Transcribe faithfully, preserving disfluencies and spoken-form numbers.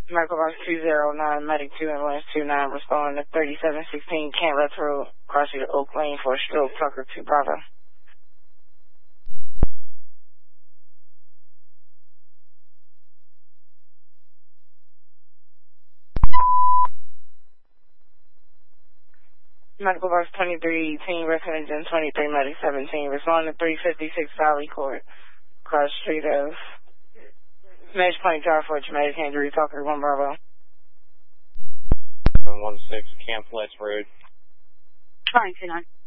Medical Box two zero nine, Medic two, Ambulance two nine, responding to thirty-seven sixteen, Camp Left Road, cross to Oak Lane for a stroke, Tucker two Bravo. Medical Box twenty-three eighteen, resident in twenty-three, Medic seventeen, responding to three fifty-six Valley Court, cross street of Medge Point Drive for traumatic injury, Tucker one Bravo. seven one six, Camp Left Road. nine two nine.